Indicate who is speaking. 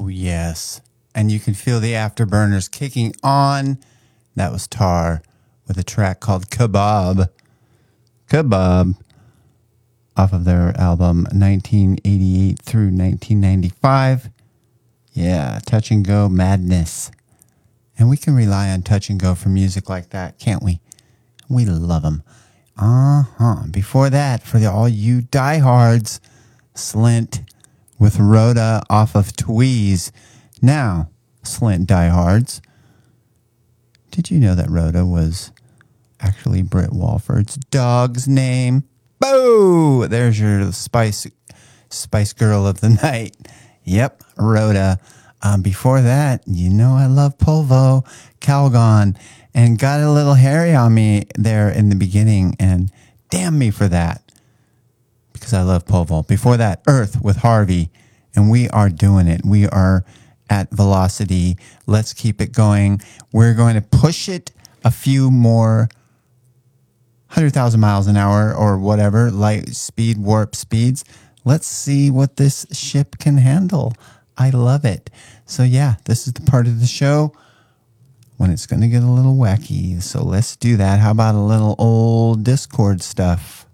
Speaker 1: yes. And you can feel the afterburners kicking on. That was Tar with a track called Kebab. Kebab. Off of their album 1988 through 1995. Yeah, Touch and Go Madness. And we can rely on Touch and Go for music like that, can't we? We love them. Before that, for all you diehards, Slint with Rhoda off of Tweez. Now, Slint diehards, did you know that Rhoda was actually Britt Walford's dog's name? Boo! There's your Spice Girl of the night. Yep, Rhoda. Before that, you know I love Polvo, Calgon, and got a little hairy on me there in the beginning, and damn me for that, because I love Polvo. Before that, Earth with Harvey, and we are doing it. We are at velocity. Let's keep it going. We're going to push it a few more 100,000 miles an hour or whatever, light speed, warp speeds. Let's see what this ship can handle. I love it. So yeah, this is the part of the show when it's going to get a little wacky. So let's do that. How about a little old Discord stuff?